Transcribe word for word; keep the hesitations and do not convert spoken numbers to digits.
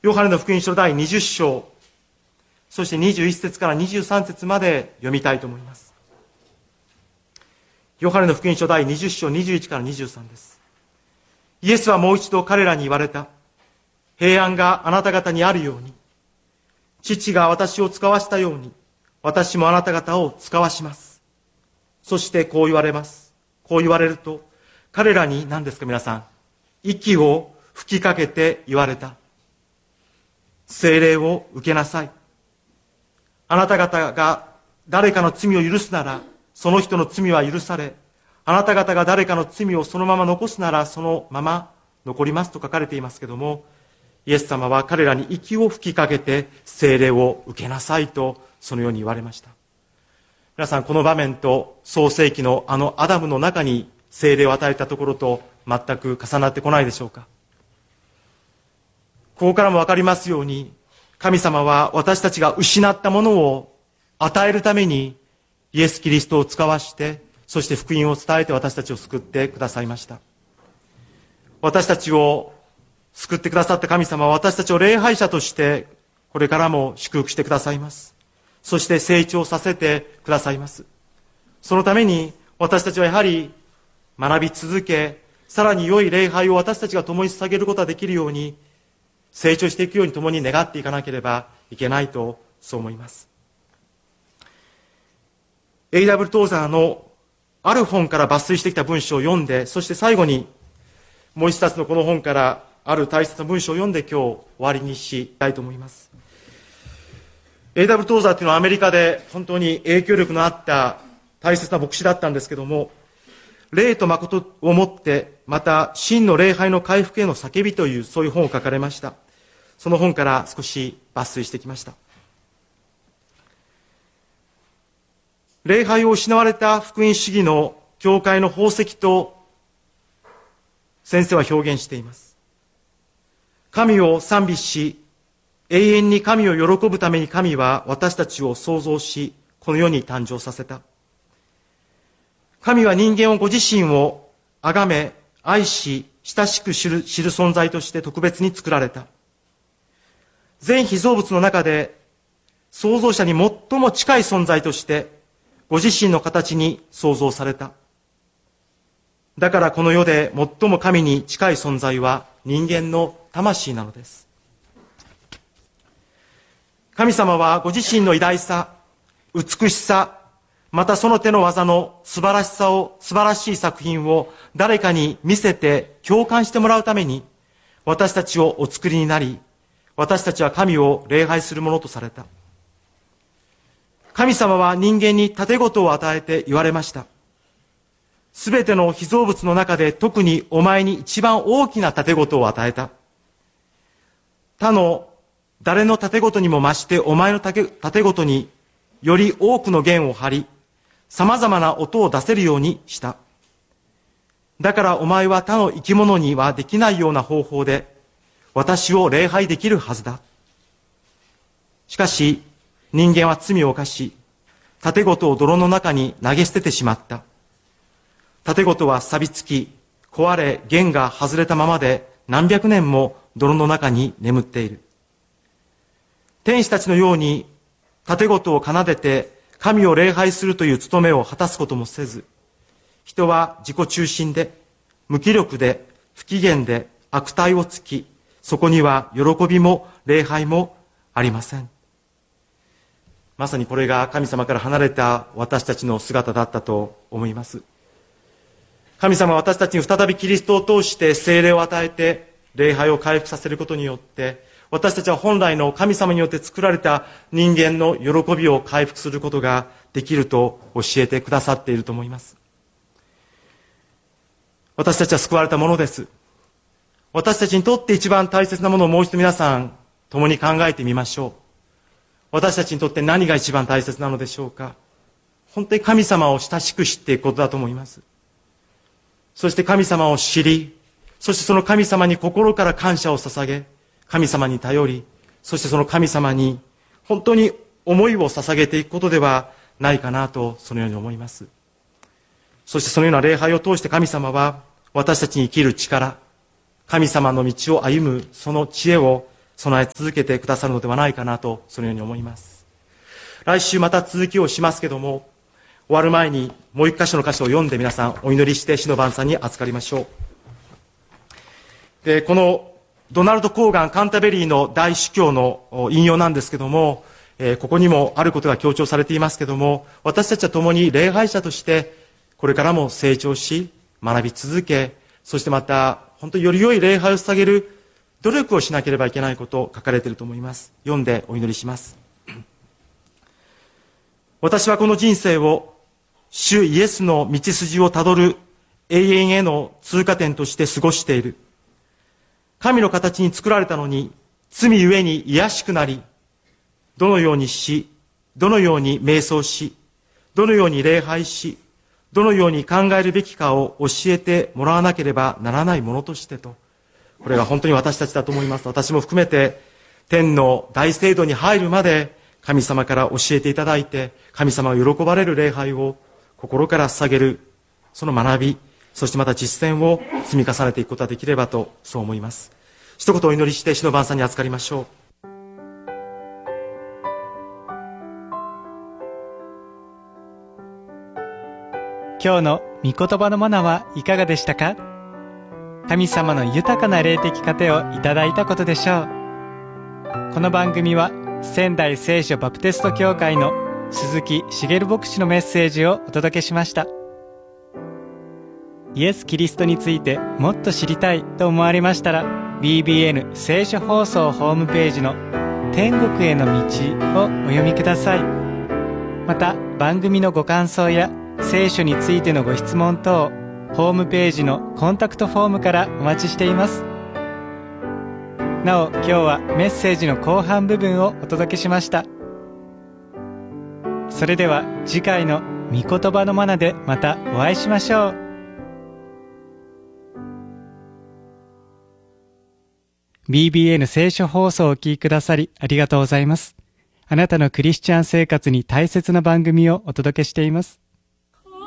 ヨハネの福音書第にじゅっ章、そしてにじゅういっ節からにじゅうさん節まで読みたいと思います。ヨハネの福音書第にじゅっ章にじゅういちからにじゅうさんです。イエスはもう一度彼らに言われた。平安があなた方にあるように、父が私を使わしたように、私もあなた方を使わします。そしてこう言われます。こう言われると、彼らに何ですか皆さん、息を吹きかけて言われた。聖霊を受けなさい。あなた方が誰かの罪を許すなら、その人の罪は許され、あなた方が誰かの罪をそのまま残すなら、そのまま残りますと書かれていますけども、イエス様は彼らに息を吹きかけて聖霊を受けなさいと、そのように言われました。皆さん、この場面と創世記のあのアダムの中に聖霊を与えたところと全く重なってこないでしょうか。ここからもわかりますように、神様は私たちが失ったものを与えるためにイエス・キリストを使わして、そして福音を伝えて私たちを救ってくださいました。私たちを救ってくださった神様は私たちを礼拝者としてこれからも祝福してくださいます。そして成長させてくださいます。そのために私たちはやはり学び続け、さらに良い礼拝を私たちが共に捧げることができるように、成長していくように共に願っていかなければいけないと、そう思います。エイダブル トーザーのある本から抜粋してきた文章を読んで、そして最後にもう一冊のこの本からある大切な文章を読んで今日終わりにしたいと思います。エイダブル トーザーというのはアメリカで本当に影響力のあった大切な牧師だったんですけども、霊と誠をもって、また真の礼拝の回復への叫びというそういう本を書かれました。その本から少し抜粋してきました。礼拝を失われた福音主義の教会の宝石と先生は表現しています。神を賛美し、永遠に神を喜ぶために神は私たちを創造し、この世に誕生させた。神は人間をご自身を崇め、愛し、親しく知る、知る存在として特別に作られた。全被造物の中で創造者に最も近い存在としてご自身の形に創造された。だからこの世で最も神に近い存在は人間の魂なのです。神様はご自身の偉大さ、美しさ、またその手の技の素晴らしさを、素晴らしい作品を誰かに見せて共感してもらうために私たちをお作りになり、私たちは神を礼拝するものとされた。神様は人間に盾事を与えて言われました。すべての被造物の中で特にお前に一番大きな盾事を与えた。他の誰の盾事にも増してお前の盾事により多くの弦を張り、様々な音を出せるようにした。だからお前は他の生き物にはできないような方法で私を礼拝できるはずだ。しかし人間は罪を犯し、盾事を泥の中に投げ捨ててしまった。盾事は錆びつき、壊れ、弦が外れたままで何百年も泥の中に眠っている。天使たちのように盾事を奏でて神を礼拝するという務めを果たすこともせず、人は自己中心で、無気力で、不機嫌で、悪態をつき、そこには喜びも礼拝もありません。まさにこれが神様から離れた私たちの姿だったと思います。神様は私たちに再びキリストを通して聖霊を与えて礼拝を回復させることによって、私たちは本来の神様によって作られた人間の喜びを回復することができると教えてくださっていると思います。私たちは救われたものです。私たちにとって一番大切なものをもう一度皆さん共に考えてみましょう。私たちにとって何が一番大切なのでしょうか。本当に神様を親しく知っていくことだと思います。そして神様を知り、そしてその神様に心から感謝を捧げ、神様に頼り、そしてその神様に本当に思いを捧げていくことではないかなと、そのように思います。そしてそのような礼拝を通して神様は私たちに生きる力、神様の道を歩むその知恵を備え続けてくださるのではないかなと、そのように思います。来週また続きをしますけども、終わる前にもう一箇所の箇所を読んで皆さんお祈りして死の晩餐に預かりましょう。で、このドナルド・コーガン・カンタベリーの大主教の引用なんですけども、えー、ここにもあることが強調されていますけども、私たちは共に礼拝者としてこれからも成長し学び続け、そしてまた本当により良い礼拝を捧げる努力をしなければいけないこと書かれていると思います。読んでお祈りします。私はこの人生を主イエスの道筋をたどる永遠への通過点として過ごしている。神の形に作られたのに罪ゆえに卑しくなり、どのようにし、どのように瞑想し、どのように礼拝し、どのように考えるべきかを教えてもらわなければならないものとしてと。これが本当に私たちだと思います。私も含めて天の大聖堂に入るまで神様から教えていただいて、神様が喜ばれる礼拝を心から捧げる、その学び、そしてまた実践を積み重ねていくことができればと、そう思います。一言お祈りして死の晩餐に預かりましょう。 今日の御言葉のマナはいかがでしたか？神様の豊かな霊的糧をいただいたことでしょう。この番組は仙台聖書バプテスト教会の鈴木茂牧師のメッセージをお届けしました。イエス・キリストについてもっと知りたいと思われましたら、 ビービーエヌ 聖書放送ホームページの天国への道をお読みください。また番組のご感想や聖書についてのご質問等、ホームページのコンタクトフォームからお待ちしています。なお、今日はメッセージの後半部分をお届けしました。それでは次回の御言葉のマナでまたお会いしましょう。ビービーエヌ 聖書放送をお聞きくださりありがとうございます。あなたのクリスチャン生活に大切な番組をお届けしています。